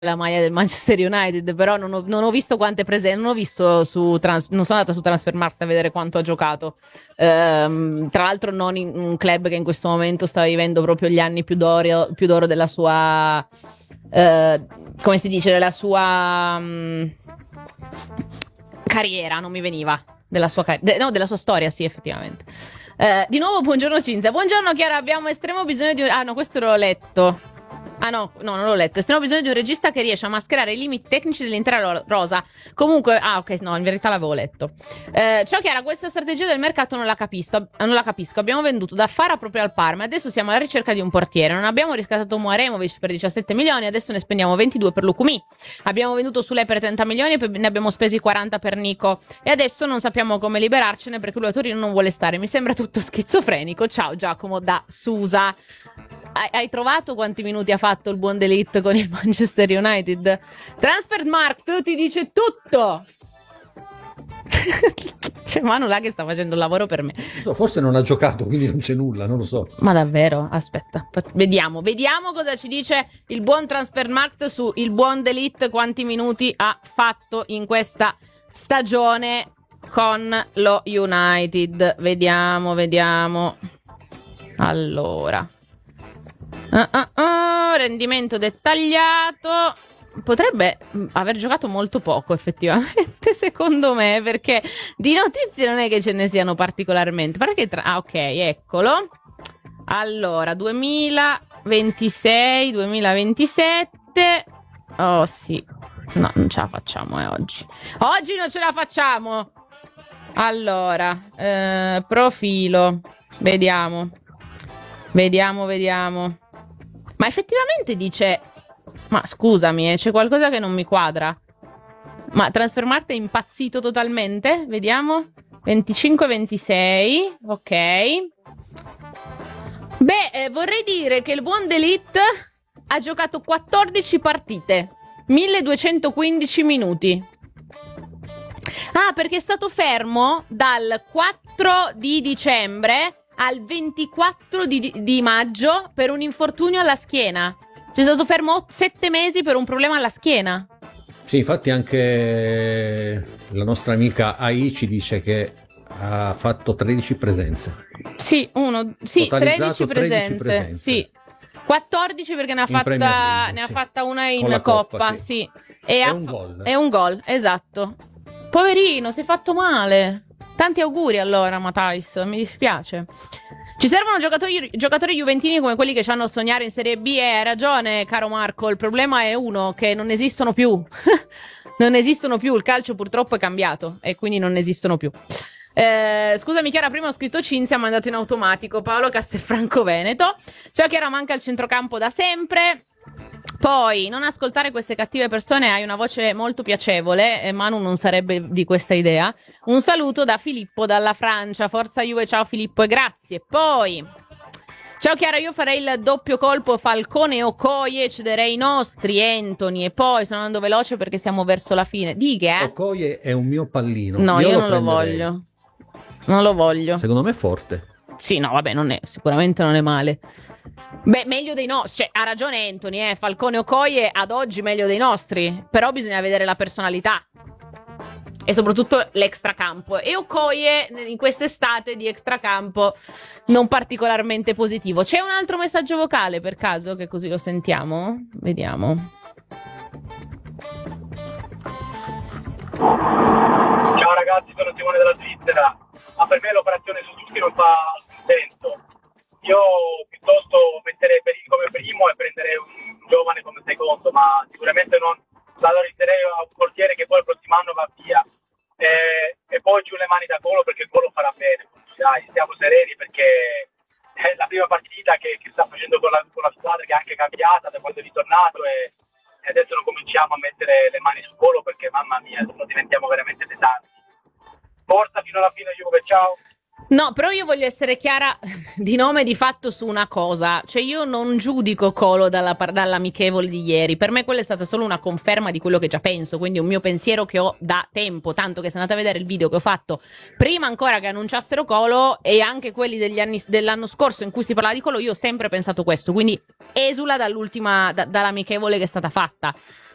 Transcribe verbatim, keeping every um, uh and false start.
la maglia del Manchester United, però non ho, non ho visto quante presenze, non ho visto su trans, non sono andata su Transfermarkt a vedere quanto ha giocato. Ehm, tra l'altro non in un club che in questo momento sta vivendo proprio gli anni più d'oro, più d'oro della sua, eh, come si dice, della sua mh, carriera, non mi veniva, della sua, de, no, della sua storia, sì, effettivamente. Eh, di nuovo buongiorno Cinzia, buongiorno Chiara, abbiamo estremo bisogno di un... ah no, questo l'ho letto. Ah no, no, non l'ho letto. Stiamo bisogno di un regista che riesca a mascherare i limiti tecnici dell'intera rosa. Comunque, ah ok, no, in verità l'avevo letto. Eh, ciao Chiara, questa strategia del mercato non la capisco. Non la capisco. Abbiamo venduto da Fara proprio al Parma. Adesso siamo alla ricerca di un portiere. Non abbiamo riscattato Muaremovic per diciassette milioni. Adesso ne spendiamo ventidue per Lukumi. Abbiamo venduto Sule per trenta milioni e ne abbiamo spesi quaranta per Nico. E adesso non sappiamo come liberarcene perché lui a Torino non vuole stare. Mi sembra tutto schizofrenico. Ciao Giacomo da Susa. Hai, hai trovato quanti minuti ha fatto il buon Delete con il Manchester United? Transfermarkt ti dice tutto. C'è Manu là che sta facendo il lavoro per me. So, forse non ha giocato, quindi non c'è nulla, non lo so. Ma davvero? Aspetta, vediamo, vediamo cosa ci dice il buon Transfermarkt su il buon Delete, quanti minuti ha fatto in questa stagione con lo United. Vediamo, vediamo. Allora. Uh, uh, uh, rendimento dettagliato. Potrebbe aver giocato molto poco effettivamente, secondo me, perché di notizie non è che ce ne siano particolarmente. Perché tra... ah ok, eccolo. Allora, duemilaventisei duemilaventisette. Oh sì. No, non ce la facciamo eh, oggi. Oggi non ce la facciamo. Allora, eh, profilo. Vediamo. Vediamo, vediamo. Ma effettivamente dice... Ma scusami, eh, c'è qualcosa che non mi quadra. Ma Transfermarkt è impazzito totalmente? Vediamo. venticinque ventisei. Ok. Beh, eh, vorrei dire che il buon Delete ha giocato quattordici partite. milleduecentoquindici minuti. Ah, perché è stato fermo dal quattro di dicembre al ventiquattro di, di maggio per un infortunio alla schiena. C'è stato fermo sette mesi per un problema alla schiena. Sì, infatti anche la nostra amica A I ci dice che ha fatto tredici presenze. Sì, uno, sì, tredici presenze, tredici presenze. Sì. quattordici perché ne ha, fatta, League, ne sì. ha fatta una in Coppa, Coppa, sì. sì. E è, un gol. È un gol, esatto. Poverino, si è fatto male. Tanti auguri allora, Matthijs, mi dispiace. Ci servono giocatori, giocatori juventini come quelli che ci hanno sognare in Serie B, e hai ragione, caro Marco, il problema è uno, che non esistono più. Non esistono più, il calcio purtroppo è cambiato e quindi non esistono più. Eh, scusami Chiara, prima ho scritto Cinzia, ma è andato in automatico. Paolo Castelfranco Veneto. Ciao Chiara, manca il centrocampo da sempre. Poi, non ascoltare queste cattive persone, hai una voce molto piacevole e Manu non sarebbe di questa idea. Un saluto da Filippo dalla Francia, forza Juve, ciao Filippo e grazie. Poi, ciao Chiara, io farei il doppio colpo Falcone e Okoye, cederei i nostri Anthony e poi, sto andando veloce perché siamo verso la fine. Dighe, eh? Okoye è un mio pallino. No, io, io non lo voglio. Non lo voglio. Secondo me è forte. Sì, no, vabbè, non è, sicuramente non è male. Beh, meglio dei nostri, cioè, ha ragione Anthony, eh, Falcone Okoye ad oggi meglio dei nostri, però bisogna vedere la personalità e soprattutto l'extracampo, e Okoye in quest'estate di extracampo non particolarmente positivo. C'è un altro messaggio vocale per caso, che così lo sentiamo? Vediamo. Ciao ragazzi, sono Simone della Svizzera, ma per me l'operazione Suzuki non fa alcun senso. Io piuttosto metterei Perin come primo e prenderei un giovane come secondo, ma sicuramente non valorizzerei un portiere che poi il prossimo anno va via. E, e poi giù le mani da Colo, perché il Colo farà bene. Dai, stiamo sereni perché è la prima partita che, che sta facendo con la, con la squadra, che è anche cambiata da quando è ritornato, e, e adesso non cominciamo a mettere le mani su Colo perché mamma mia, se no diventiamo veramente pesanti. Forza fino alla fine Juve, ciao! No, però io voglio essere chiara di nome e di fatto su una cosa, cioè io non giudico Colo dalla, dall'amichevole di ieri, per me quella è stata solo una conferma di quello che già penso, quindi un mio pensiero che ho da tempo, tanto che se andate a vedere il video che ho fatto prima ancora che annunciassero Colo e anche quelli degli anni, dell'anno scorso in cui si parlava di Colo, io ho sempre pensato questo, quindi esula dall'ultima, da, dall'amichevole che è stata fatta.